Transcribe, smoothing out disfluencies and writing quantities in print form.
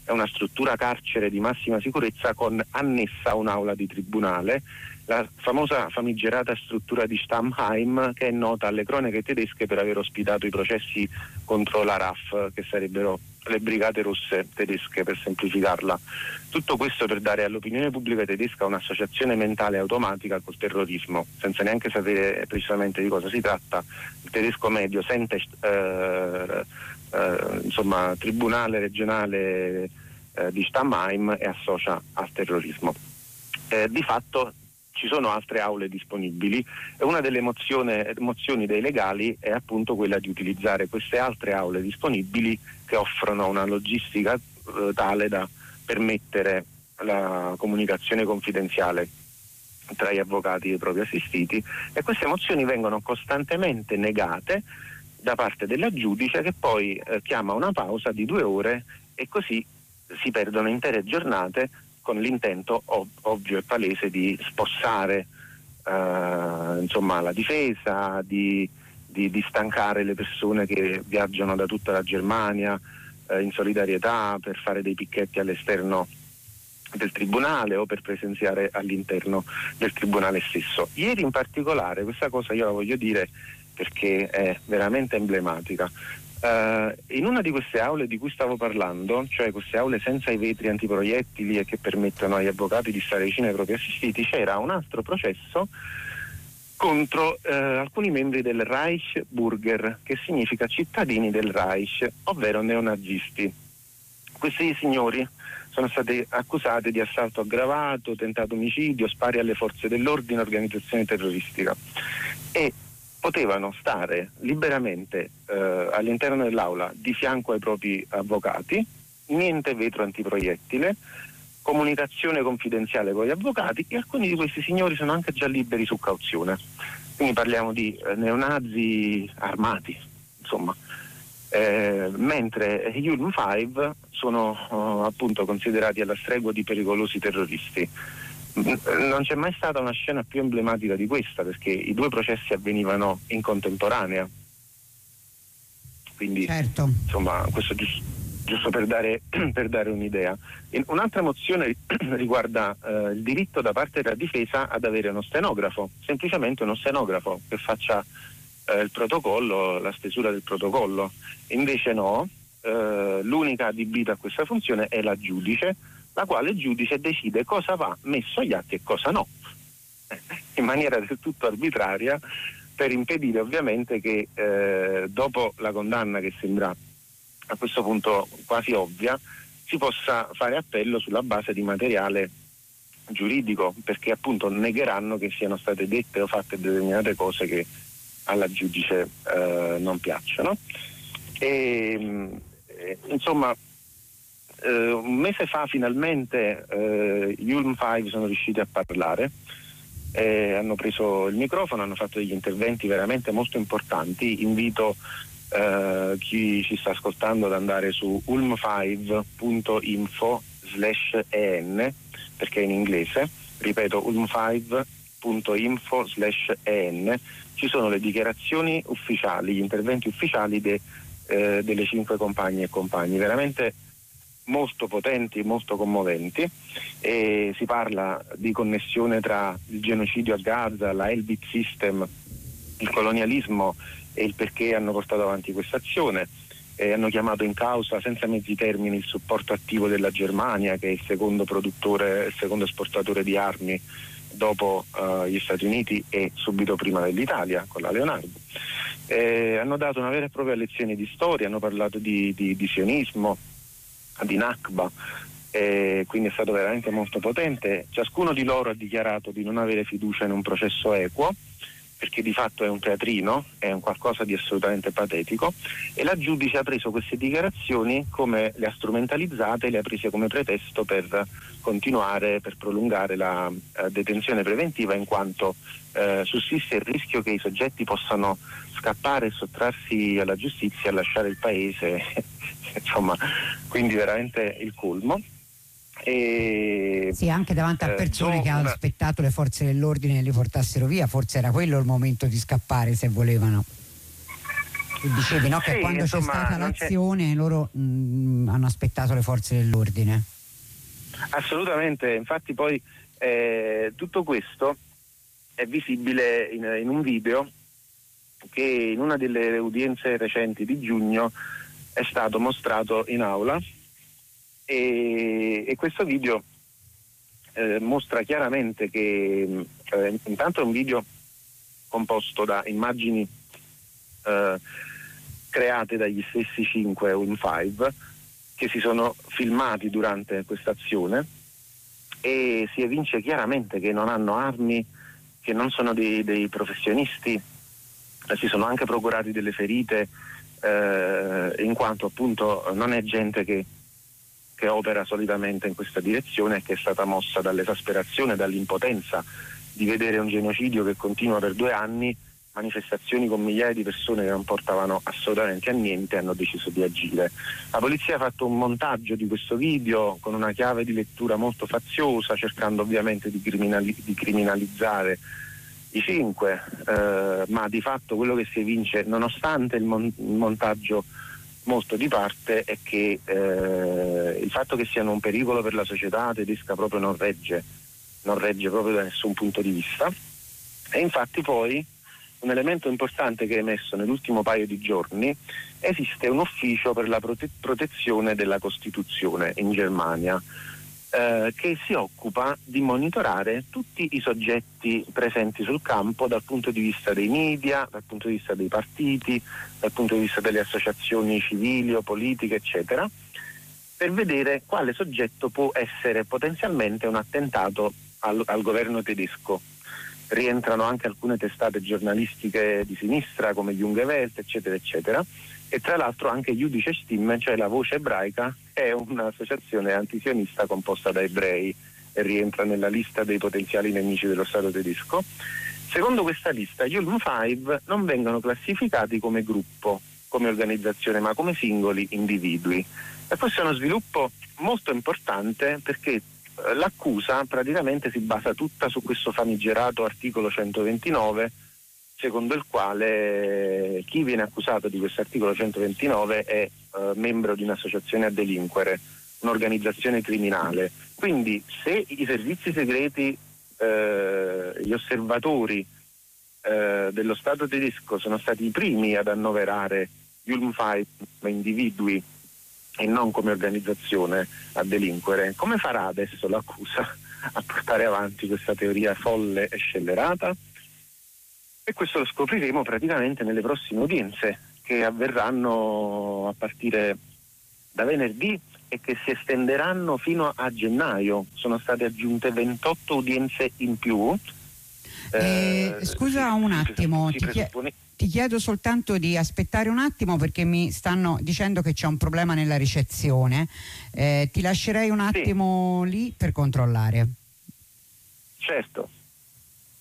è una struttura carcere di massima sicurezza con annessa un'aula di tribunale, la famosa famigerata struttura di Stammheim, che è nota alle cronache tedesche per aver ospitato i processi contro la RAF, che sarebbero le brigate rosse tedesche, per semplificarla. Tutto questo per dare all'opinione pubblica tedesca un'associazione mentale automatica col terrorismo, senza neanche sapere precisamente di cosa si tratta. Il tedesco medio sente tribunale regionale di Stammheim e associa al terrorismo. Di fatto ci sono altre aule disponibili e una delle mozioni dei legali è appunto quella di utilizzare queste altre aule disponibili che offrono una logistica tale da permettere la comunicazione confidenziale tra gli avvocati e i propri assistiti, e queste mozioni vengono costantemente negate da parte della giudice, che poi chiama una pausa di 2 ore e così si perdono intere giornate con l'intento ovvio e palese di spossare la difesa, di stancare le persone che viaggiano da tutta la Germania in solidarietà per fare dei picchetti all'esterno del tribunale o per presenziare all'interno del tribunale stesso. Ieri in particolare, questa cosa io la voglio dire perché è veramente emblematica, in una di queste aule di cui stavo parlando, cioè queste aule senza i vetri antiproiettili e che permettono agli avvocati di stare vicino ai propri assistiti, c'era un altro processo contro alcuni membri del Reichsbürger, che significa cittadini del Reich, ovvero neonazisti. Questi signori sono stati accusati di assalto aggravato, tentato omicidio, spari alle forze dell'ordine, organizzazione terroristica, e potevano stare liberamente all'interno dell'aula di fianco ai propri avvocati, niente vetro antiproiettile, comunicazione confidenziale con gli avvocati, e alcuni di questi signori sono anche già liberi su cauzione. Quindi parliamo di neonazi armati, insomma. Mentre gli Ulm 5 sono appunto considerati alla stregua di pericolosi terroristi. Non c'è mai stata una scena più emblematica di questa, perché i 2 processi avvenivano in contemporanea. Quindi certo. Insomma, questo giusto per dare un'idea. Un'altra mozione riguarda il diritto da parte della difesa ad avere uno stenografo, semplicemente uno stenografo che faccia il protocollo, la stesura del protocollo. Invece no, l'unica adibita a questa funzione è la giudice, la quale giudice decide cosa va messo agli atti e cosa no, in maniera del tutto arbitraria, per impedire ovviamente che dopo la condanna, che sembra a questo punto quasi ovvia, si possa fare appello sulla base di materiale giuridico, perché appunto negheranno che siano state dette o fatte determinate cose che alla giudice non piacciono. Insomma, un mese fa finalmente gli Ulm 5 sono riusciti a parlare, hanno preso il microfono, hanno fatto degli interventi veramente molto importanti. Invito chi ci sta ascoltando ad andare su ulm5.info/en, perché è in inglese, ripeto, ulm5.info/en. Ci sono le dichiarazioni ufficiali, gli interventi ufficiali delle 5 compagne e compagni, veramente molto potenti, molto commoventi, e si parla di connessione tra il genocidio a Gaza, la Elbit System, il colonialismo e il perché hanno portato avanti questa azione. Hanno chiamato in causa senza mezzi termini il supporto attivo della Germania, che è il secondo esportatore di armi dopo gli Stati Uniti e subito prima dell'Italia con la Leonardo. Hanno dato una vera e propria lezione di storia, hanno parlato di sionismo, di Nakba, quindi è stato veramente molto potente. Ciascuno di loro ha dichiarato di non avere fiducia in un processo equo, perché di fatto è un teatrino, è un qualcosa di assolutamente patetico, e la giudice ha preso queste dichiarazioni, come le ha strumentalizzate, le ha prese come pretesto per continuare, per prolungare la detenzione preventiva, in quanto sussiste il rischio che i soggetti possano scappare e sottrarsi alla giustizia e lasciare il paese insomma, quindi veramente il culmo. Sì, anche davanti a persone che hanno aspettato le forze dell'ordine e li portassero via, forse era quello il momento di scappare, se volevano. Tu dicevi, no, che sì, quando insomma, c'è stata l'azione loro hanno aspettato le forze dell'ordine. Assolutamente, infatti poi tutto questo è visibile in un video che in una delle udienze recenti di giugno è stato mostrato in aula, e questo video mostra chiaramente che intanto è un video composto da immagini create dagli stessi 5 Ulm-5 che si sono filmati durante questa azione, e si evince chiaramente che non hanno armi, che non sono dei professionisti, si sono anche procurati delle ferite, in quanto appunto non è gente che opera solitamente in questa direzione e che è stata mossa dall'esasperazione, dall'impotenza di vedere un genocidio che continua per 2 anni, manifestazioni con migliaia di persone che non portavano assolutamente a niente, hanno deciso di agire. La polizia ha fatto un montaggio di questo video con una chiave di lettura molto faziosa, cercando ovviamente di criminalizzare i 5, ma di fatto quello che si evince, nonostante il montaggio molto di parte, è che il fatto che siano un pericolo per la società tedesca proprio non regge proprio da nessun punto di vista. E infatti poi un elemento importante che è emesso nell'ultimo paio di giorni: esiste un ufficio per la protezione della Costituzione in Germania, che si occupa di monitorare tutti i soggetti presenti sul campo dal punto di vista dei media, dal punto di vista dei partiti, dal punto di vista delle associazioni civili o politiche, eccetera, per vedere quale soggetto può essere potenzialmente un attentato al governo tedesco. Rientrano anche alcune testate giornalistiche di sinistra come Junge Welt, eccetera, eccetera, e tra l'altro anche Jüdische Stimme, cioè la voce ebraica, è un'associazione antisionista composta da ebrei e rientra nella lista dei potenziali nemici dello Stato tedesco. Secondo questa lista gli Ulm-5 non vengono classificati come gruppo, come organizzazione, ma come singoli individui. E questo è uno sviluppo molto importante, perché l'accusa praticamente si basa tutta su questo famigerato articolo 129, secondo il quale chi viene accusato di questo articolo 129 è membro di un'associazione a delinquere, un'organizzazione criminale. Quindi se i servizi segreti, gli osservatori dello Stato tedesco sono stati i primi ad annoverare gli Ulm-5 come individui e non come organizzazione a delinquere, come farà adesso l'accusa a portare avanti questa teoria folle e scellerata? E questo lo scopriremo praticamente nelle prossime udienze, che avverranno a partire da venerdì e che si estenderanno fino a gennaio. Sono state aggiunte 28 udienze in più. Scusa un attimo, ti chiedo soltanto di aspettare un attimo, perché mi stanno dicendo che c'è un problema nella ricezione. Ti lascerei un attimo lì per controllare. Certo.